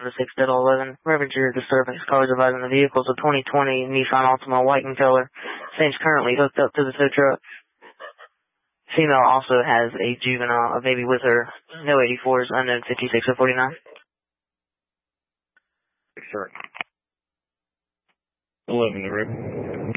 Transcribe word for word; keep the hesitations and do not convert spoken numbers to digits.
to six Delta eleven. Reverend your disturbance. Callers advising the vehicle is a twenty twenty Nissan Altima white in color. Same's currently hooked up to the tow truck. Female also has a juvenile, a baby with her. No eighty-fours, unknown fifty-six or forty-nine. Sure. eleven, the road.